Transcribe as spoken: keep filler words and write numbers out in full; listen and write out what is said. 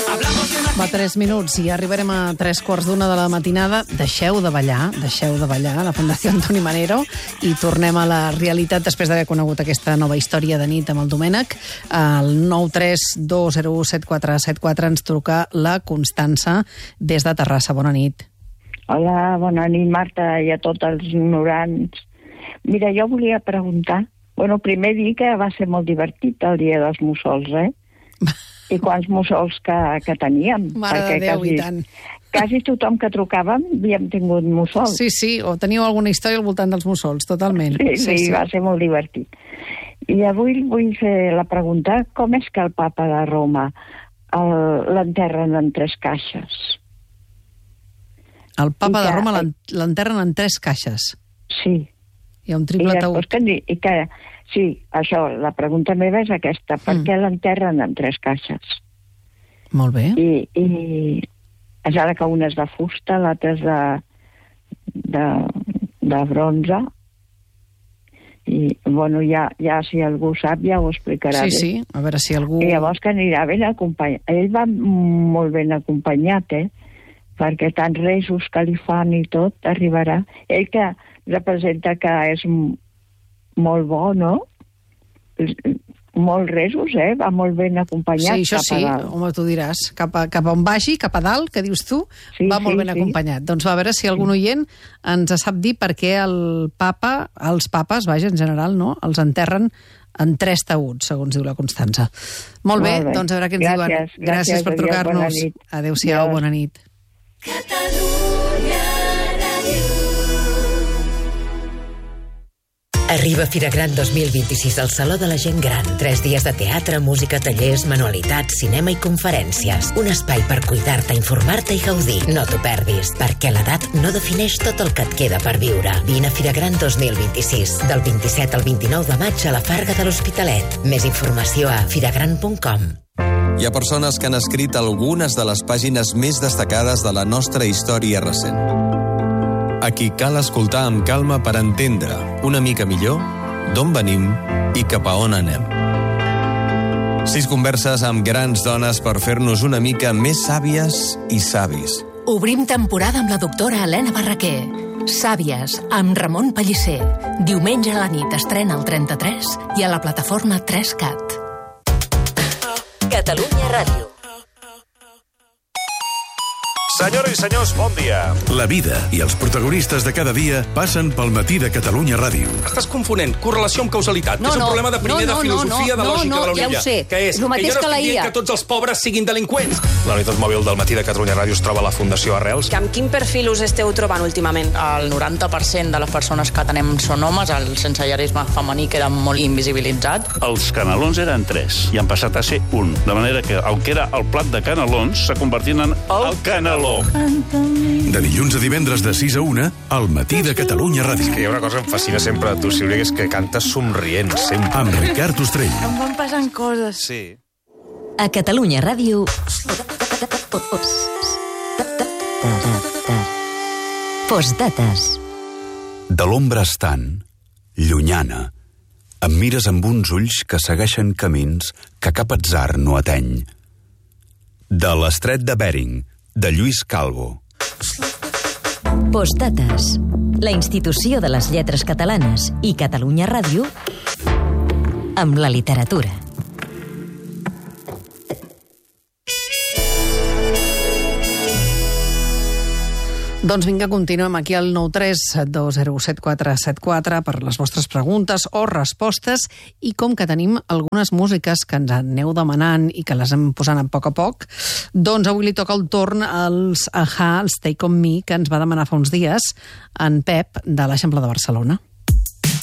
Va, tres minuts i arribarem a tres quarts d'una de la matinada. Deixeu de ballar, deixeu de ballar a la Fundació Antoni Manero i tornem a la realitat després d'haver conegut aquesta nova història de nit amb el Domènec. Al nou tres dos zero u set quatre set quatre ens truca la Constança des de Terrassa. Bona nit. Hola, bona nit, Marta, i a tots els ignorants. Mira, jo volia preguntar... Bueno, primer dir que va ser molt divertit el dia dels mussols, eh? I quants mussols que, que teníem. Mare de Déu, quasi, i tant. Quasi tothom que trucàvem havíem tingut mussols. Sí, sí, o teníeu alguna història al voltant dels mussols, totalment. Sí, sí, sí, sí. Va ser molt divertit. I avui vull fer la pregunta, com és que el papa de Roma l'enterren en tres caixes? El papa que, de Roma l'enterren en tres caixes? Sí. Hi ha un triple taüt. Que, i que, sí, això, la pregunta meva és aquesta. Per mm. què l'enterren en tres caixes? Molt bé. I, i és ara que una és de fusta, l'altra és de, de, de bronze. I, bueno, ja, ja si algú sap, ja ho explicarà. Sí, bé. Sí, a veure si algú... I llavors que anirà ben acompanyat. Ell va molt ben acompanyat, eh? Perquè tants resos que li fan i tot, arribarà. Ell que representa que és molt bo, no? Molts resos, eh? Va molt ben acompanyat. Sí, això sí, home, tu diràs. Cap a, cap a on vagi, cap a dalt, que dius tu, sí, va molt sí, ben sí. acompanyat. Doncs va a veure si algun oient ens sap dir per què el papa, els papes, vaja, en general, no? Els enterren en tres taüts, segons diu la Constança. Molt bé, molt bé. Doncs a veure què ens gràcies, diuen. Gràcies, gràcies per trucar-nos. Adéu-siau, bona nit. Catalunya Ràdio. Arriba Fira Gran dos mil vint-i-sis al Saló de la Gent Gran. Tres dies de teatre, música, tallers, manualitats, cinema i conferències. Un espai per cuidar-te, informar-te i gaudir. No t'ho perdis, perquè l'edat no defineix tot el que et queda per viure. Vine a Fira Gran dos mil vint-i-sis, del vint-i-set al vint-i-nou de maig a la Farga de l'Hospitalet. Més informació a firagran punt com. Hi ha persones que han escrit algunes de les pàgines més destacades de la nostra història recent. A qui cal escoltar amb calma per entendre una mica millor d'on venim i cap a on anem. Sis converses amb grans dones per fer-nos una mica més sàvies i savis. Obrim temporada amb la doctora Helena Barraquer. Sàvies, amb Ramon Pellicer. Diumenge a la nit estrena al trenta-tres i a la plataforma tres cat. Catalunya Ràdio. Senyores i senyors, bon dia. La vida i els protagonistes de cada dia passen pel matí de Catalunya Ràdio. Estàs confonent correlació amb causalitat. No, és un no, problema de primer no, no, de filosofia, no, no, de lògica no, de la ja Olivia. ho sé. Que és? El mateix que jo no que la estic I A. dient que tots els pobres siguin delinqüents. La unitat mòbil del matí de Catalunya Ràdio es troba a la Fundació Arrels. Amb quin perfil us esteu trobant últimament? El noranta per cent de les persones que atenem són homes, el sensellarisme femení queda molt invisibilitzat. Els canelons eren tres i han passat a ser un. De manera que el que era el plat de canelons s'ha convertit en el caneló. De dilluns a divendres de sis a una, al matí de Catalunya Ràdio. És que hi ha una cosa que em fascina sempre de tu, Sílvia, que és que cantes somrient, sempre. Amb Ricard Ostrell. Em van passant coses. Sí. A Catalunya Ràdio. Postdates. De l'ombra estant, llunyana, em mires amb uns ulls que segueixen camins que cap atzar no ateny. De l'estret de Bering, de Lluís Calvo. Postdates. La institució de les lletres catalanes i Catalunya Ràdio amb la literatura. Doncs vinga, continuem aquí al nou tres dos zero set quatre set quatre per les vostres preguntes o respostes i com que tenim algunes músiques que ens aneu demanant i que les hem posant a poc a poc, doncs avui li toca el torn als A H A, els Take On Me, que ens va demanar fa uns dies en Pep de l'Eixample de Barcelona.